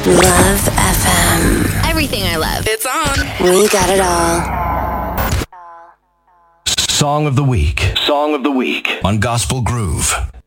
Love FM. Everything I love. It's on. We got it all. Song of the Week. Song of the Week on Gospel Groove.